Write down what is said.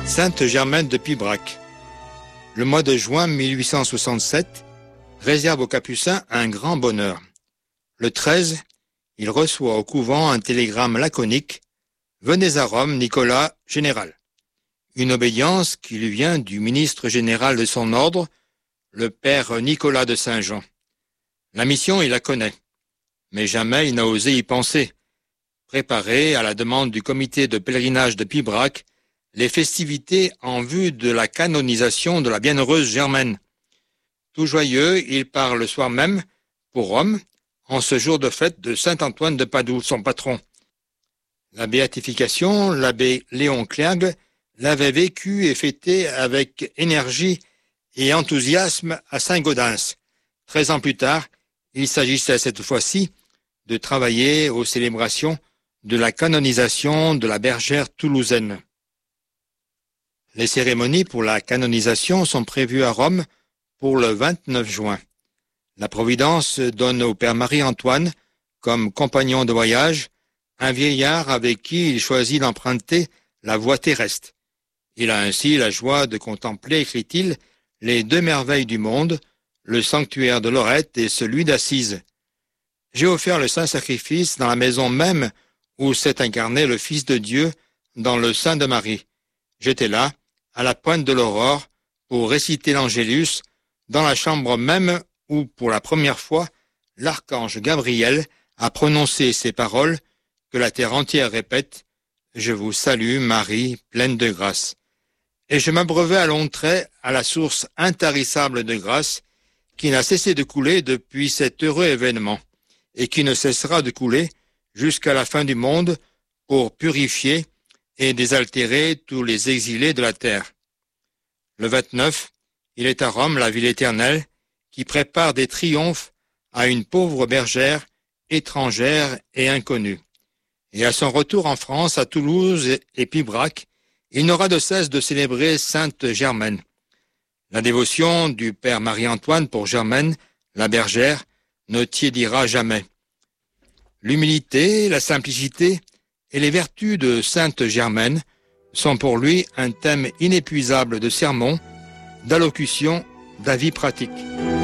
Sainte Germaine de Pibrac. Le mois de juin 1867 réserve aux Capucins un grand bonheur. Le 13, il reçoit au couvent un télégramme laconique « Venez à Rome, Nicolas, général ». Une obédience qui lui vient du ministre général de son ordre, le père Nicolas de Saint-Jean. La mission, il la connaît, mais jamais il n'a osé y penser. Préparer, à la demande du comité de pèlerinage de Pibrac, les festivités en vue de la canonisation de la bienheureuse Germaine. Tout joyeux, il part le soir même pour Rome, en ce jour de fête de Saint-Antoine de Padoue, son patron. La béatification, l'abbé Léon Clergue l'avait vécue et fêtée avec énergie et enthousiasme à Saint-Gaudens. 13 ans plus tard, il s'agissait cette fois-ci de travailler aux célébrations de la canonisation de la bergère toulousaine. Les cérémonies pour la canonisation sont prévues à Rome pour le 29 juin. La Providence donne au père Marie-Antoine, comme compagnon de voyage, un vieillard avec qui il choisit d'emprunter la voie terrestre. Il a ainsi la joie de contempler, écrit-il, les deux merveilles du monde, le sanctuaire de Lorette et celui d'Assise. J'ai offert le saint sacrifice dans la maison même où s'est incarné le Fils de Dieu dans le sein de Marie. J'étais là, à la pointe de l'aurore, pour réciter l'Angélus dans la chambre même où, pour la première fois, l'archange Gabriel a prononcé ces paroles que la terre entière répète « Je vous salue, Marie, pleine de grâce ». Et je m'abreuvais à longs traits à la source intarissable de grâce qui n'a cessé de couler depuis cet heureux événement et qui ne cessera de couler jusqu'à la fin du monde pour purifier et désaltérer tous les exilés de la terre. Le 29, il est à Rome, la ville éternelle, qui prépare des triomphes à une pauvre bergère étrangère et inconnue. Et à son retour en France, à Toulouse et Pibrac, il n'aura de cesse de célébrer Sainte Germaine. La dévotion du père Marie-Antoine pour Germaine, la bergère, ne tiédira jamais. L'humilité, la simplicité et les vertus de Sainte Germaine sont pour lui un thème inépuisable de sermons, d'allocutions, d'avis pratiques.